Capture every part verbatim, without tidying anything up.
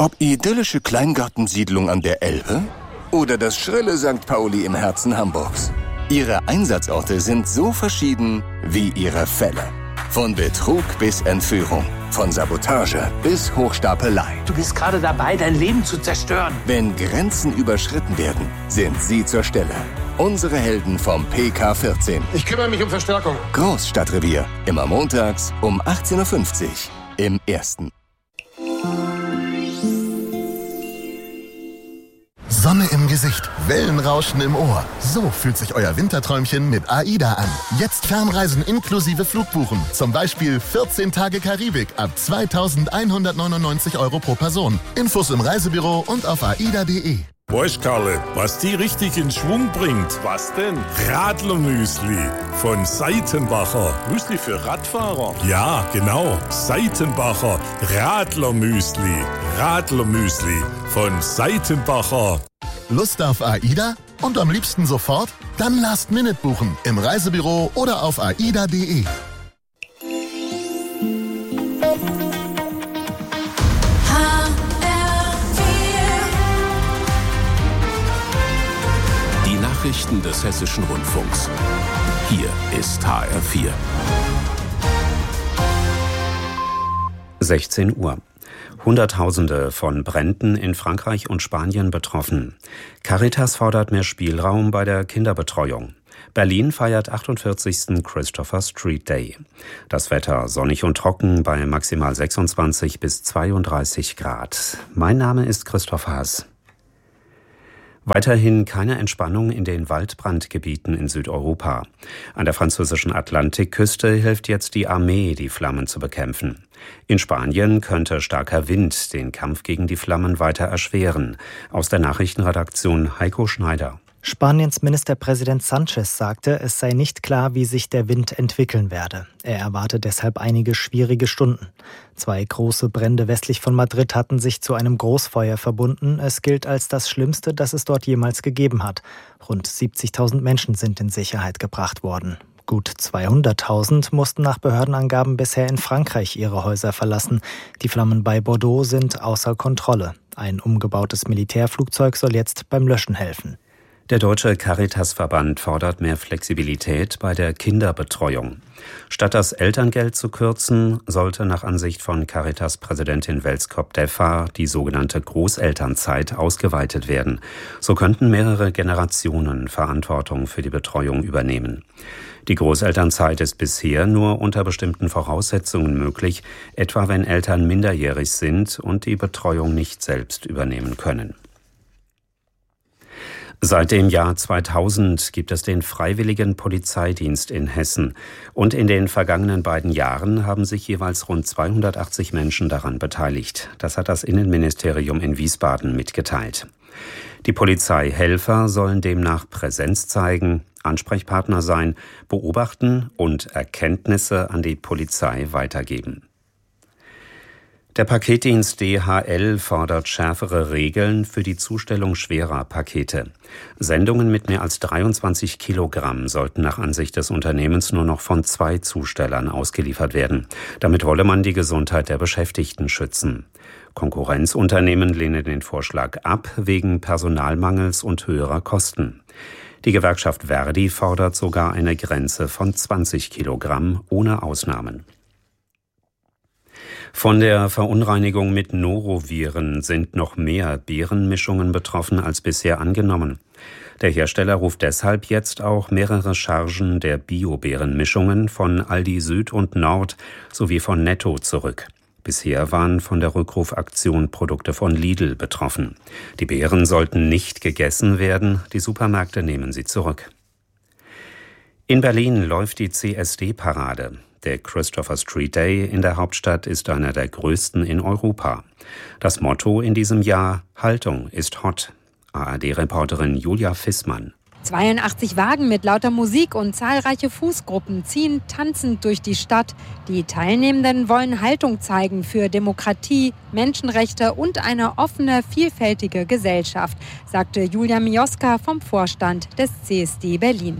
Ob idyllische Kleingartensiedlung an der Elbe oder das schrille Sankt Pauli im Herzen Hamburgs. Ihre Einsatzorte sind so verschieden wie ihre Fälle. Von Betrug bis Entführung, von Sabotage bis Hochstapelei. Du bist gerade dabei, dein Leben zu zerstören. Wenn Grenzen überschritten werden, sind sie zur Stelle. Unsere Helden vom P K vierzehn. Ich kümmere mich um Verstärkung. Großstadtrevier. Immer montags um achtzehn Uhr fünfzig im Ersten. Sonne im Gesicht, Wellenrauschen im Ohr. So fühlt sich euer Winterträumchen mit AIDA an. Jetzt Fernreisen inklusive Flugbuchen. Zum Beispiel vierzehn Tage Karibik ab zweitausendeinhundertneunundneunzig Euro pro Person. Infos im Reisebüro und auf aida punkt de. Weißt, Karle, was die richtig in Schwung bringt? Was denn? Radlermüsli von Seitenbacher. Müsli für Radfahrer? Ja, genau. Seitenbacher Radlermüsli. Radlermüsli von Seitenbacher. Lust auf AIDA? Und am liebsten sofort? Dann Last Minute buchen im Reisebüro oder auf aida punkt de. Nachrichten des Hessischen Rundfunks. Hier ist H R vier. sechzehn Uhr. Hunderttausende von Bränden in Frankreich und Spanien betroffen. Caritas fordert mehr Spielraum bei der Kinderbetreuung. Berlin feiert achtundvierzigsten Christopher Street Day. Das Wetter sonnig und trocken bei maximal sechsundzwanzig bis zweiunddreißig Grad. Mein Name ist Christoph Haas. Weiterhin keine Entspannung in den Waldbrandgebieten in Südeuropa. An der französischen Atlantikküste hilft jetzt die Armee, die Flammen zu bekämpfen. In Spanien könnte starker Wind den Kampf gegen die Flammen weiter erschweren. Aus der Nachrichtenredaktion Heiko Schneider. Spaniens Ministerpräsident Sanchez sagte, es sei nicht klar, wie sich der Wind entwickeln werde. Er erwarte deshalb einige schwierige Stunden. Zwei große Brände westlich von Madrid hatten sich zu einem Großfeuer verbunden. Es gilt als das Schlimmste, das es dort jemals gegeben hat. Rund siebzigtausend Menschen sind in Sicherheit gebracht worden. Gut zweihunderttausend mussten nach Behördenangaben bisher in Frankreich ihre Häuser verlassen. Die Flammen bei Bordeaux sind außer Kontrolle. Ein umgebautes Militärflugzeug soll jetzt beim Löschen helfen. Der Deutsche Caritasverband fordert mehr Flexibilität bei der Kinderbetreuung. Statt das Elterngeld zu kürzen, sollte nach Ansicht von Caritas-Präsidentin Welskop-Deffa die sogenannte Großelternzeit ausgeweitet werden. So könnten mehrere Generationen Verantwortung für die Betreuung übernehmen. Die Großelternzeit ist bisher nur unter bestimmten Voraussetzungen möglich, etwa wenn Eltern minderjährig sind und die Betreuung nicht selbst übernehmen können. Seit dem Jahr zweitausend gibt es den Freiwilligen Polizeidienst in Hessen. Und in den vergangenen beiden Jahren haben sich jeweils rund zweihundertachtzig Menschen daran beteiligt. Das hat das Innenministerium in Wiesbaden mitgeteilt. Die Polizeihelfer sollen demnach Präsenz zeigen, Ansprechpartner sein, beobachten und Erkenntnisse an die Polizei weitergeben. Der Paketdienst D H L fordert schärfere Regeln für die Zustellung schwerer Pakete. Sendungen mit mehr als dreiundzwanzig Kilogramm sollten nach Ansicht des Unternehmens nur noch von zwei Zustellern ausgeliefert werden. Damit wolle man die Gesundheit der Beschäftigten schützen. Konkurrenzunternehmen lehnen den Vorschlag ab wegen Personalmangels und höherer Kosten. Die Gewerkschaft Verdi fordert sogar eine Grenze von zwanzig Kilogramm ohne Ausnahmen. Von der Verunreinigung mit Noroviren sind noch mehr Beerenmischungen betroffen als bisher angenommen. Der Hersteller ruft deshalb jetzt auch mehrere Chargen der Bio-Beerenmischungen von Aldi Süd und Nord sowie von Netto zurück. Bisher waren von der Rückrufaktion Produkte von Lidl betroffen. Die Beeren sollten nicht gegessen werden, die Supermärkte nehmen sie zurück. In Berlin läuft die C S D-Parade. Der Christopher Street Day in der Hauptstadt ist einer der größten in Europa. Das Motto in diesem Jahr: Haltung ist hot. A R D-Reporterin Julia Fissmann. zweiundachtzig Wagen mit lauter Musik und zahlreiche Fußgruppen ziehen tanzend durch die Stadt. Die Teilnehmenden wollen Haltung zeigen für Demokratie, Menschenrechte und eine offene, vielfältige Gesellschaft, sagte Julia Mioska vom Vorstand des C S D Berlin.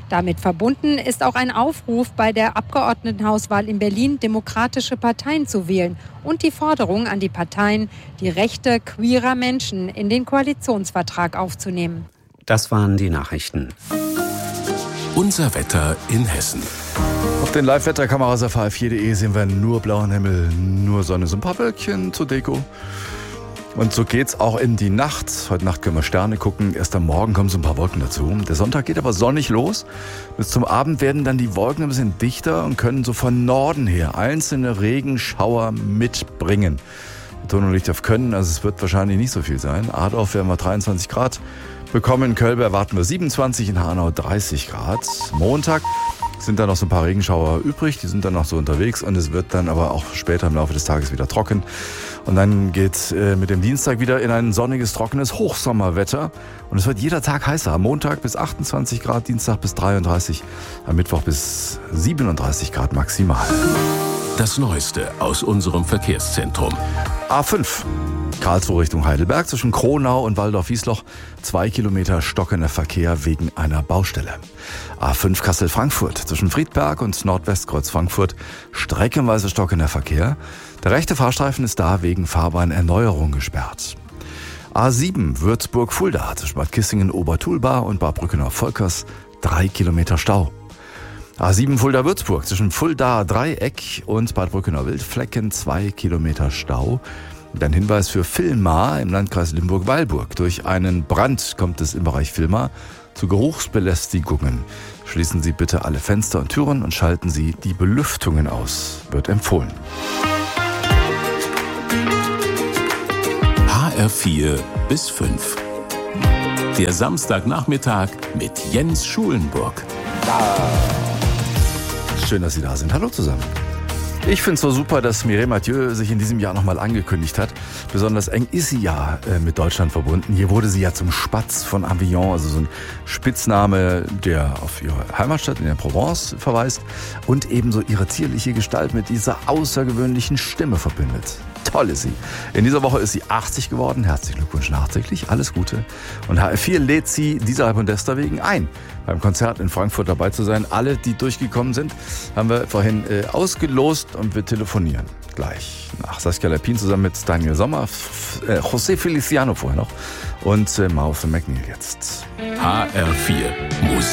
Damit verbunden ist auch ein Aufruf, bei der Abgeordnetenhauswahl in Berlin demokratische Parteien zu wählen und die Forderung an die Parteien, die Rechte queerer Menschen in den Koalitionsvertrag aufzunehmen. Das waren die Nachrichten. Unser Wetter in Hessen. Auf den Live-Wetterkameras auf H F vier punkt de sehen wir nur blauen Himmel, nur Sonne, so ein paar Wölkchen zur Deko. Und so geht's auch in die Nacht. Heute Nacht können wir Sterne gucken. Erst am Morgen kommen so ein paar Wolken dazu. Der Sonntag geht aber sonnig los. Bis zum Abend werden dann die Wolken ein bisschen dichter und können so von Norden her einzelne Regenschauer mitbringen. Betonung liegt auf können, also es wird wahrscheinlich nicht so viel sein. Adorf werden wir dreiundzwanzig Grad bekommen. In Kölbe erwarten wir siebenundzwanzig, in Hanau dreißig Grad. Montag sind dann noch so ein paar Regenschauer übrig, die sind dann noch so unterwegs und es wird dann aber auch später im Laufe des Tages wieder trocken. Und dann geht äh, mit dem Dienstag wieder in ein sonniges, trockenes Hochsommerwetter und es wird jeder Tag heißer. Am Montag bis achtundzwanzig Grad, Dienstag bis dreiunddreißig, am Mittwoch bis siebenunddreißig Grad maximal. Das Neueste aus unserem Verkehrszentrum. A fünf. Karlsruhe Richtung Heidelberg zwischen Kronau und Walldorf-Wiesloch. Zwei Kilometer stockender Verkehr wegen einer Baustelle. A fünf Kassel-Frankfurt zwischen Friedberg und Nordwestkreuz Frankfurt. Streckenweise stockender Verkehr. Der rechte Fahrstreifen ist da wegen Fahrbahnerneuerung gesperrt. A sieben Würzburg-Fulda zwischen Bad Kissingen-Obertulbar und Bad Brückenau-Volkers. Drei Kilometer Stau. A sieben Fulda-Würzburg zwischen Fulda-Dreieck und Bad Brückenau-Wildflecken. Zwei Kilometer Stau. Und ein Hinweis für Villmar im Landkreis Limburg-Weilburg. Durch einen Brand kommt es im Bereich Villmar zu Geruchsbelästigungen. Schließen Sie bitte alle Fenster und Türen und schalten Sie die Belüftungen aus. Wird empfohlen. H R vier bis fünf. Der Samstagnachmittag mit Jens Schulenburg. Schön, dass Sie da sind. Hallo zusammen. Ich finde es so super, dass Mireille Mathieu sich in diesem Jahr nochmal angekündigt hat. Besonders eng ist sie ja äh, mit Deutschland verbunden. Hier wurde sie ja zum Spatz von Avignon, also so ein Spitzname, der auf ihre Heimatstadt in der Provence verweist und ebenso ihre zierliche Gestalt mit dieser außergewöhnlichen Stimme verbindet. Toll ist sie. In dieser Woche ist sie achtzig geworden. Herzlichen Glückwunsch nachträglich. Alles Gute. Und H R vier lädt sie dieser und deswegen ein, beim Konzert in Frankfurt dabei zu sein. Alle, die durchgekommen sind, haben wir vorhin äh, ausgelost und wir telefonieren gleich nach. Saskia Lepin zusammen mit Daniel Sommer, F- äh, José Feliciano vorher noch und äh, Mao von McNeil jetzt. H R vier Musik.